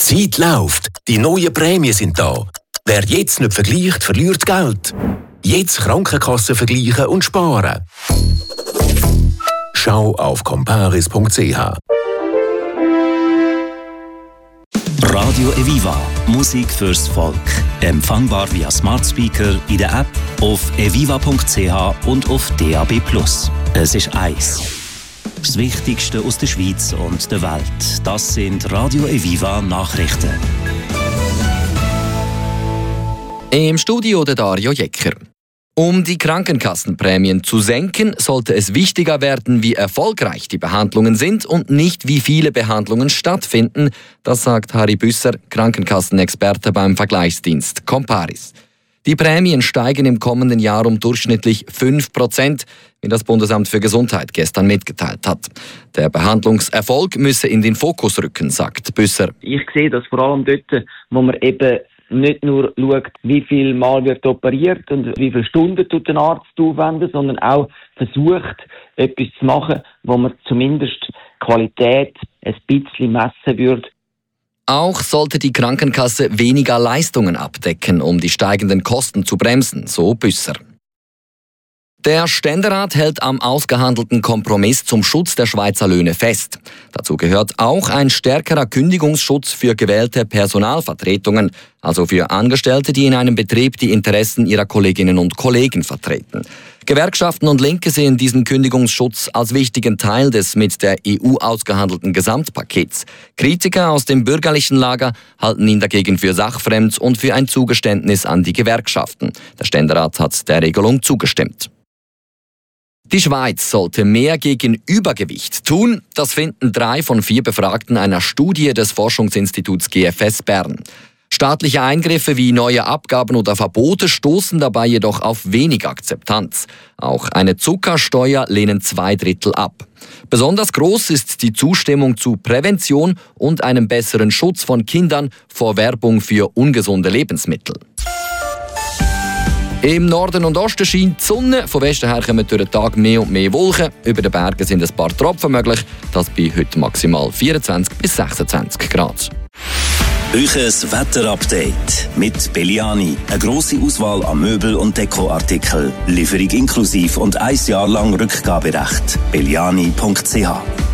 Die Zeit läuft, die neuen Prämien sind da. Wer jetzt nicht vergleicht, verliert Geld. Jetzt Krankenkassen vergleichen und sparen. Schau auf comparis.ch. Radio Eviva. Musik fürs Volk. Empfangbar via Smart Speaker in der App, auf eviva.ch und auf DAB+. Es ist eins. Das Wichtigste aus der Schweiz und der Welt. Das sind Radio Eviva Nachrichten. Im Studio der Dario Jecker. Um die Krankenkassenprämien zu senken, sollte es wichtiger werden, wie erfolgreich die Behandlungen sind und nicht, wie viele Behandlungen stattfinden. Das sagt Harry Büsser, Krankenkassenexperte beim Vergleichsdienst Comparis. Die Prämien steigen im kommenden Jahr um durchschnittlich 5%, wie das Bundesamt für Gesundheit gestern mitgeteilt hat. Der Behandlungserfolg müsse in den Fokus rücken, sagt Büsser. Ich sehe das vor allem dort, wo man eben nicht nur schaut, wie viel Mal wird operiert und wie viele Stunden tut der Arzt aufwenden, sondern auch versucht, etwas zu machen, wo man zumindest Qualität ein bisschen messen würde. Auch sollte die Krankenkasse weniger Leistungen abdecken, um die steigenden Kosten zu bremsen, so Büsser. Der Ständerat hält am ausgehandelten Kompromiss zum Schutz der Schweizer Löhne fest. Dazu gehört auch ein stärkerer Kündigungsschutz für gewählte Personalvertretungen, also für Angestellte, die in einem Betrieb die Interessen ihrer Kolleginnen und Kollegen vertreten. Gewerkschaften und Linke sehen diesen Kündigungsschutz als wichtigen Teil des mit der EU ausgehandelten Gesamtpakets. Kritiker aus dem bürgerlichen Lager halten ihn dagegen für sachfremd und für ein Zugeständnis an die Gewerkschaften. Der Ständerat hat der Regelung zugestimmt. Die Schweiz sollte mehr gegen Übergewicht tun. Das finden 3 von 4 Befragten einer Studie des Forschungsinstituts GFS Bern. Staatliche Eingriffe wie neue Abgaben oder Verbote stoßen dabei jedoch auf wenig Akzeptanz. Auch eine Zuckersteuer lehnen 2/3 ab. Besonders groß ist die Zustimmung zu Prävention und einem besseren Schutz von Kindern vor Werbung für ungesunde Lebensmittel. Im Norden und Osten scheint die Sonne. Von Westen her kommen durch den Tag mehr und mehr Wolken. Über den Bergen sind ein paar Tropfen möglich. Das bei heute maximal 24 bis 26 Grad. Euches Wetterupdate mit Belliani. Eine grosse Auswahl an Möbel- und Dekoartikeln. Lieferung inklusiv und 1 Jahr lang Rückgaberecht. Belliani.ch